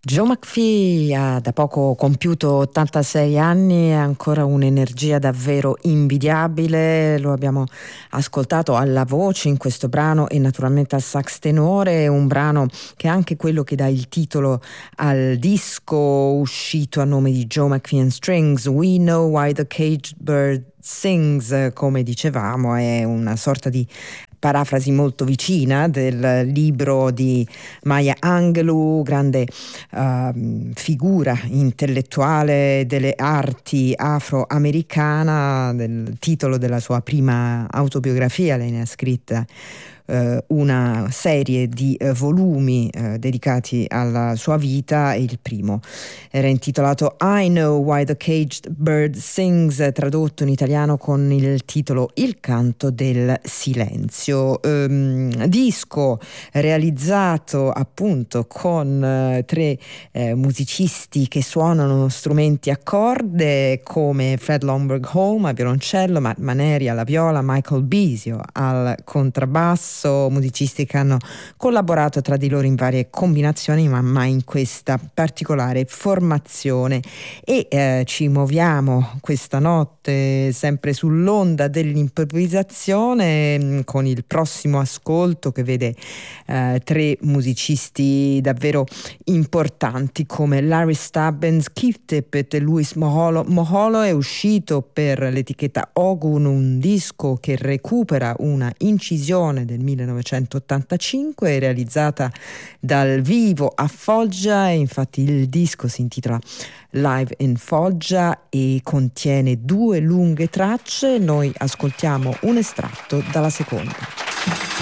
Joe McPhee ha da poco compiuto 86 anni e ha ancora un'energia davvero invidiabile. Lo abbiamo ascoltato alla voce in questo brano e naturalmente al sax tenore, un brano che è anche quello che dà il titolo al disco uscito a nome di Joe McPhee and Strings, We Know Why the Caged Bird Sings. Come dicevamo, è una sorta di parafrasi molto vicina del libro di Maya Angelou, grande figura intellettuale delle arti afroamericana. Del titolo della sua prima autobiografia lei ne ha scritta una serie di volumi dedicati alla sua vita, e il primo era intitolato I Know Why the Caged Bird Sings, tradotto in italiano con il titolo Il canto del silenzio. Disco realizzato appunto con tre musicisti che suonano strumenti a corde come Fred Lomberg Home al violoncello, Matt Maneri alla viola, Michael Bisio al contrabbasso, musicisti che hanno collaborato tra di loro in varie combinazioni, ma mai in questa particolare formazione. E ci muoviamo questa notte sempre sull'onda dell'improvvisazione con il prossimo ascolto che vede tre musicisti davvero importanti come Larry Stubbins, Keith Tippett e Louis Moholo. Moholo è uscito per l'etichetta Ogun, un disco che recupera una incisione del 1985 realizzata dal vivo a Foggia, e infatti il disco si intitola Live in Foggia e contiene 2 lunghe tracce. Noi ascoltiamo un estratto dalla seconda.